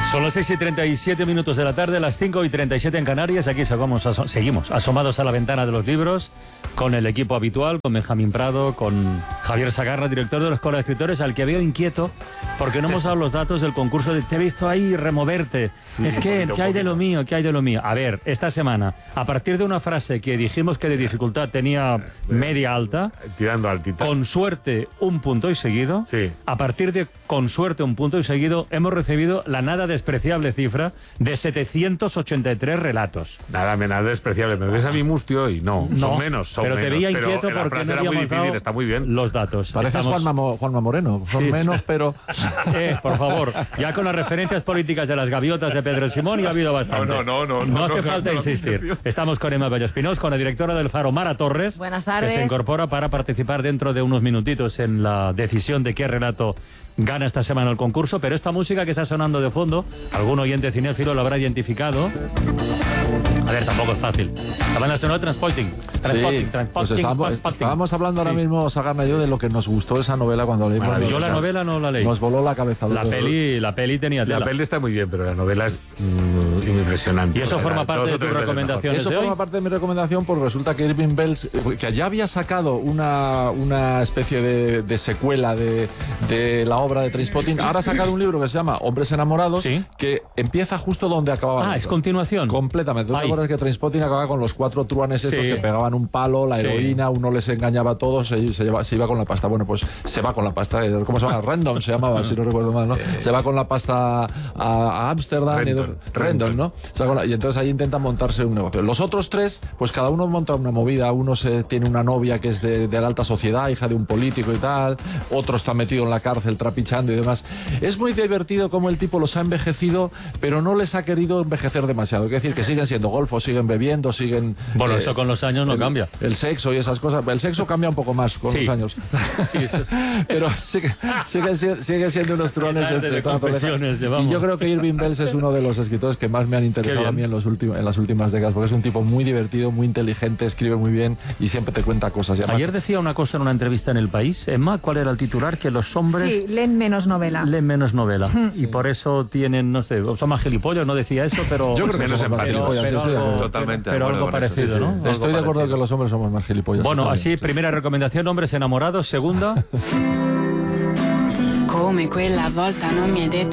Son las 6:37 de la tarde, las 5:37 en Canarias. Aquí seguimos asomados a la ventana de los libros con el equipo habitual, con Benjamín Prado, con Javier Sagarra, director de la Escuela de Escritores, al que veo inquieto porque no hemos dado los datos del concurso. Te he visto ahí removerte. Sí, es que, ¿qué hay de lo mío? ¿Qué hay de lo mío? A ver, esta semana, a partir de una frase que dijimos que de dificultad tenía media alta, tirando altita, con suerte un punto y seguido, sí. A partir de con suerte un punto y seguido, hemos recibido la nada despreciable cifra de 783 relatos. Nada despreciable. Me ves a mi mustio y no, son menos. Pero te veía inquieto porque no habíamos dado está muy bien. los datos. Pareces Juanma Moreno, son menos, pero... Por favor, ya con las referencias políticas de las gaviotas de Pedro Simón ya ha habido bastante. No hace falta insistir. Estamos con Emma Bello-Espinós, con la directora del Faro, Mara Torres. Buenas tardes. Que se incorpora para participar dentro de unos minutitos en la decisión de qué relato gana esta semana el concurso. Pero esta música que está sonando de fondo, algún oyente cinéfilo lo habrá identificado. A ver, tampoco es fácil. La banda sonora Transporting. Pues estábamos hablando ahora mismo, Sagarna y yo, de lo que nos gustó esa novela cuando leímos. Yo la novela no la leí. Nos voló la cabeza. La peli tenía tela. La peli está muy bien, pero la novela es impresionante. ¿Y eso forma parte de tus recomendaciones? Eso forma parte de mi recomendación porque resulta que Irving Welsh, que ya había sacado una especie de secuela de la obra de Trainspotting, ahora ha sacado un libro que se llama Hombres enamorados, ¿sí? Que empieza justo donde acababa. ¿Es continuación? Completamente. ¿Tú te acuerdas que Trainspotting acababa con los 4 truanes estos que pegaban un palo, la heroína, uno les engañaba a todos, se iba con la pasta? Bueno, pues se va con la pasta. ¿Cómo se llama? Rendon se llamaba, si no recuerdo mal, ¿no? Se va con la pasta a Ámsterdam. Rendon, ¿no? Y entonces ahí intentan montarse un negocio. Los otros 3, pues cada uno monta una movida. Uno tiene una novia que es de la alta sociedad, hija de un político y tal. Otro está metido en la cárcel trapichando y demás. Es muy divertido cómo el tipo los ha envejecido, pero no les ha querido envejecer demasiado. Es decir, que siguen siendo golfos, siguen bebiendo, siguen... Bueno, eso con los años no cambia. El sexo y esas cosas. El sexo cambia un poco más con los años. Sí, eso. Pero sigue siendo unos truones de confesiones. Y yo creo que Irving Welsh es uno de los escritores que más me han interesado a mí en las últimas décadas, porque es un tipo muy divertido, muy inteligente, escribe muy bien y siempre te cuenta cosas. Y además, ayer decía una cosa en una entrevista en El País, Emma, ¿cuál era el titular? Que los hombres... Sí, leen menos novela. Y por eso tienen, no sé, son más gilipollas, no decía eso, pero... Yo creo que menos empáticos. Pero algo parecido, ¿no? Estoy de acuerdo que los hombres somos más gilipollas. Bueno, así, primera recomendación, hombres enamorados. Segunda... Come quella volta non mi hai detto